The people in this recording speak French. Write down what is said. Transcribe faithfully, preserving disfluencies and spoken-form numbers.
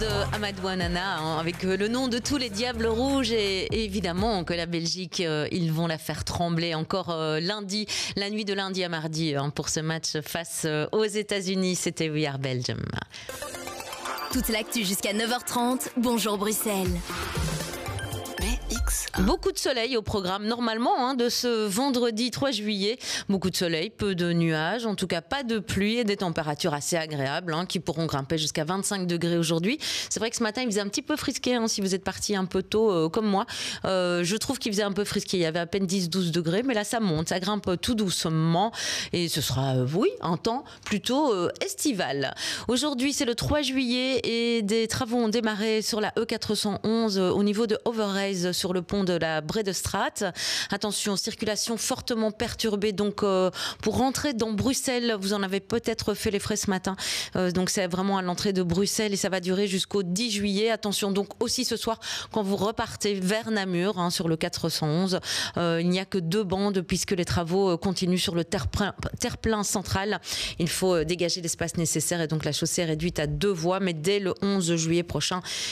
de Amadou Onana, hein, avec le nom de tous les Diables Rouges et, et évidemment que la Belgique, euh, ils vont la faire trembler encore euh, lundi, la nuit de lundi à mardi hein, pour ce match face euh, aux États-Unis. C'était We Are Belgium. Toute l'actu jusqu'à neuf heures trente. Bonjour Bruxelles. Beaucoup de soleil au programme normalement hein, de ce vendredi trois juillet. Beaucoup de soleil, peu de nuages, en tout cas pas de pluie et des températures assez agréables hein, qui pourront grimper jusqu'à vingt-cinq degrés aujourd'hui. C'est vrai que ce matin il faisait un petit peu frisqué hein, si vous êtes parti un peu tôt euh, comme moi. Euh, je trouve qu'il faisait un peu frisqué, il y avait à peine dix douze degrés, mais là ça monte, ça grimpe tout doucement et ce sera, euh, oui, un temps plutôt euh, estival. Aujourd'hui c'est le trois juillet et des travaux ont démarré sur la E quatre cent onze euh, au niveau de Overijse sur le pont de la Bredestraat. Attention, circulation fortement perturbée. Donc, euh, pour rentrer dans Bruxelles, vous en avez peut-être fait les frais ce matin. Euh, donc, c'est vraiment à l'entrée de Bruxelles et ça va durer jusqu'au dix juillet. Attention donc aussi ce soir quand vous repartez vers Namur hein, sur le quatre cent onze. Euh, il n'y a que deux bandes puisque les travaux continuent sur le terre-plein, terre-plein central. Il faut dégager l'espace nécessaire et donc la chaussée est réduite à deux voies. Mais dès le onze juillet prochain,